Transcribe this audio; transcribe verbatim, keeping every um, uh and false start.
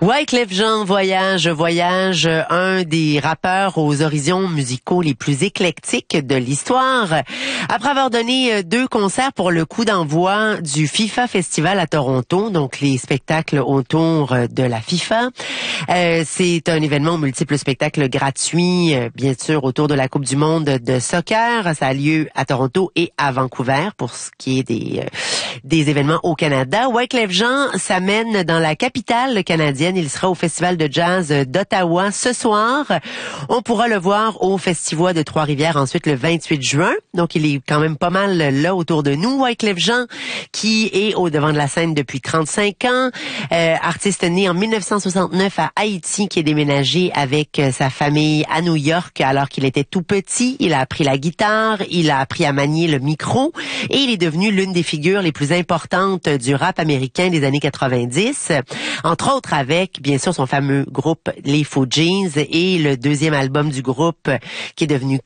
Wyclef Jean voyage, voyage, un des rappeurs aux horizons musicaux les plus éclectiques de l'histoire. Après avoir donné deux concerts pour le coup d'envoi du FIFA Festival à Toronto, donc les spectacles autour de la FIFA, euh, c'est un événement multiple spectacles gratuits, bien sûr, autour de la Coupe du monde de soccer. Ça a lieu à Toronto et à Vancouver pour ce qui est des, euh, des événements au Canada. Wyclef Jean s'amène dans la capitale canadienne. Il sera au Festival de jazz d'Ottawa ce soir. On pourra le voir au Festival de Trois-Rivières ensuite le vingt-huit juin. Donc, il est quand même pas mal là autour de nous. Wyclef Jean, qui est au devant de la scène depuis trente-cinq ans, euh, artiste né en mille neuf cent soixante-neuf à Haïti, qui est déménagé avec sa famille à New York alors qu'il était tout petit. Il a appris la guitare, il a appris à manier le micro et il est devenu l'une des figures les plus importantes du rap américain des années quatre-vingt-dix. Entre autres avec, bien sûr, son fameux groupe Les Faux Jeans et le deuxième album du groupe qui est devenu